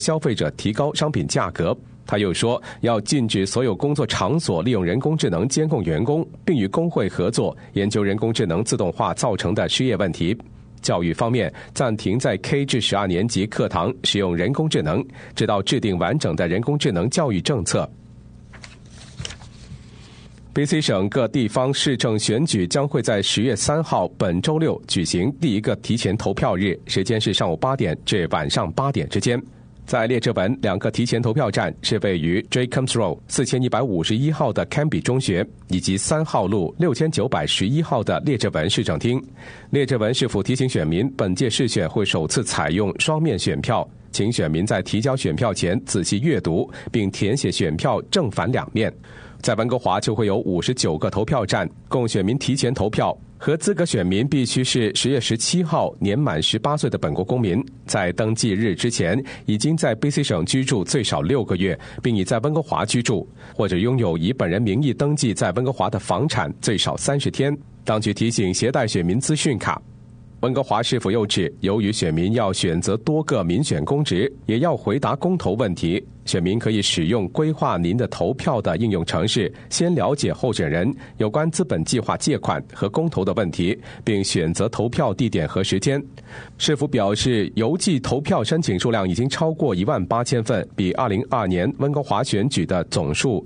消费者提高商品价格。他又说，要禁止所有工作场所利用人工智能监控员工，并与工会合作研究人工智能自动化造成的失业问题。教育方面，暂停在 K 至12年级课堂使用人工智能，直到制定完整的人工智能教育政策。BC 省各地方市政选举将会在10月3号本周六举行第一个提前投票日，时间是上午8点至晚上8点之间。在列治文，2个提前投票站是位于 Jacobs Road 4151号的 Canby 中学，以及3号路6911号的列治文市政厅。列治文市府提醒选民，本届市选会首次采用双面选票，请选民在提交选票前仔细阅读，并填写选票正反两面。在温哥华就会有59个投票站，供选民提前投票。合资格选民必须是10月17号年满18岁的本国公民，在登记日之前已经在 BC 省居住最少6个月，并已在温哥华居住，或者拥有以本人名义登记在温哥华的房产最少30天。当局提醒携带选民资讯卡。温哥华市府又指，由于选民要选择多个民选公职，也要回答公投问题，选民可以使用规划您的投票的应用程式，先了解候选人有关资本计划借款和公投的问题，并选择投票地点和时间。市府表示，邮寄投票申请数量已经超过18000份，比2022年温哥华选举的总数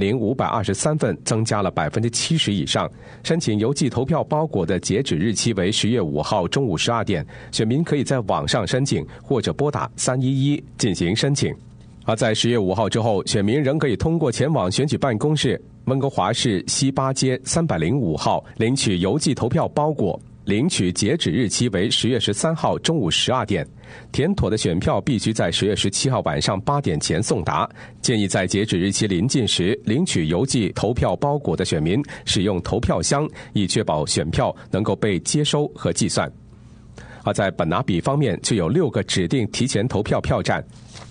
10523份增加了70%以上。申请邮寄投票包裹的截止日期为10月5号中午12点，选民可以在网上申请或者拨打311进行申请。而在10月5号之后，选民仍可以通过前往选举办公室温哥华市西巴街305号领取邮寄投票包裹，领取截止日期为10月13号中午12点。填妥的选票必须在10月17号晚上8点前送达。建议在截止日期临近时领取邮寄投票包裹的选民使用投票箱，以确保选票能够被接收和计算。而在本拿比方面，就有6个指定提前投票票站。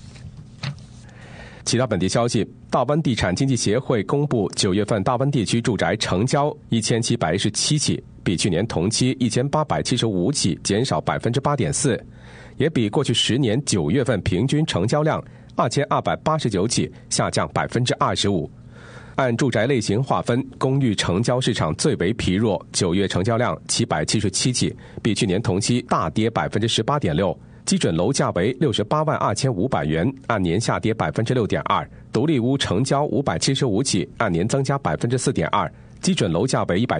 其他本地消息，大温地产经济协会公布9月份大温地区住宅成交1717起，比去年同期1875起减少 8.4%， 也比过去10年9月份平均成交量2289起下降 25%。按住宅类型划分，公寓成交市场最为疲弱，9月成交量777起，比去年同期大跌 18.6%。基准楼价为682500元，按年下跌 6.2%。独立屋成交575起，按年增加 4.2%。基准楼价为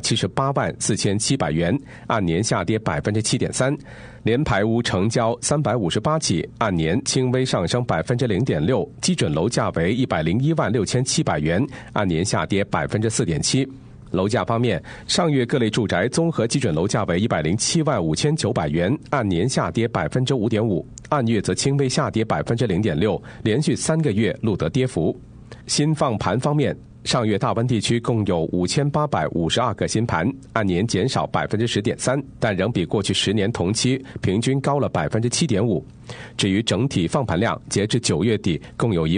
1784700元，按年下跌 7.3%。联排屋成交358起，按年轻微上升 0.6%。基准楼价为1016700元，按年下跌 4.7%。楼价方面，上月各类住宅综合基准楼价为1075900元，按年下跌 5.5%， 按月则轻微下跌 0.6%， 连续3个月录得跌幅。新放盘方面，上月大温地区共有5852个新盘，按年减少 10.3%， 但仍比过去10年同期平均高了 7.5%。至于整体放盘量，截至9月底共有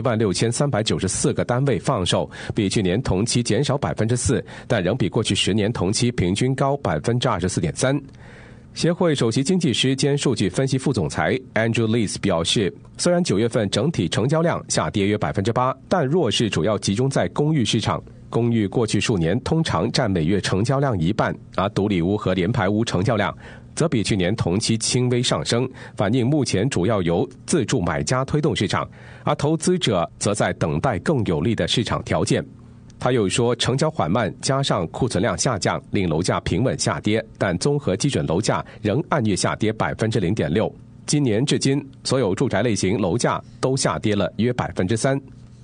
16394个单位放售，比去年同期减少 4%， 但仍比过去10年同期平均高 24.3%。协会首席经济师兼数据分析副总裁 Andrew Lees 表示，虽然9月份整体成交量下跌约 8%， 但弱势主要集中在公寓市场。公寓过去数年通常占每月成交量1半，而独立屋和联排屋成交量则比去年同期轻微上升，反映目前主要由自住买家推动市场，而投资者则在等待更有利的市场条件。他又说，成交缓慢加上库存量下降，令楼价平稳下跌，但综合基准楼价仍按月下跌 0.6%。今年至今，所有住宅类型楼价都下跌了约 3%。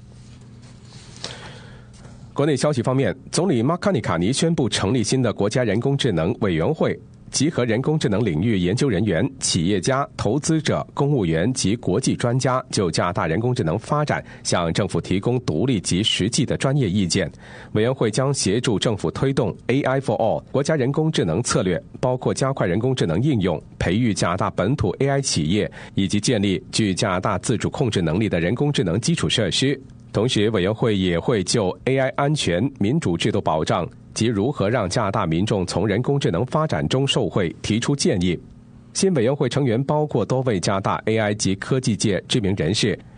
国内消息方面，总理马卡尼卡尼宣布成立新的国家人工智能委员会，集合人工智能领域研究人员、企业家、投资者、公务员及国际专家，就加大人工智能发展向政府提供独立及实际的专业意见。委员会将协助政府推动 AI for All 国家人工智能策略，包括加快人工智能应用、培育加拿大本土 AI 企业，以及建立具加拿大自主控制能力的人工智能基础设施。同时，委员会也会就 AI 安全、民主制度保障及如何让加拿大民众从人工智能发展中受惠提出建议。 新委员会成员包括多位加拿大 AI 及科技界知名人士，